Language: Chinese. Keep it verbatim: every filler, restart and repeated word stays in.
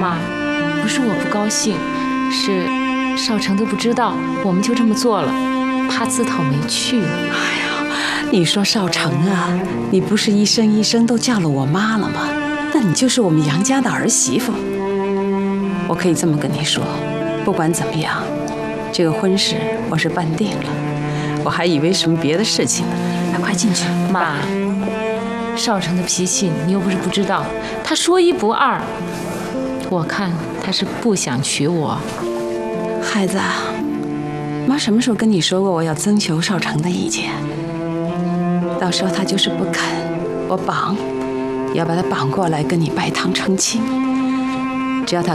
妈，不是我不高兴，是少成都不知道，我们就这么做了，怕自讨没趣。哎呀，你说少成啊，你不是一声一声都叫了我妈了吗？那你就是我们杨家的儿媳妇。我可以这么跟你说，不管怎么样，这个婚事我是办定了。我还以为什么别的事情呢。来，快进去。 妈，少成的脾气你又不是不知道，他说一不二，我看他是不想娶我。 孩子，妈什么时候跟你说过我要征求少成的意见？到时候他就是不肯，我绑，要把他绑过来跟你拜堂成亲。只要他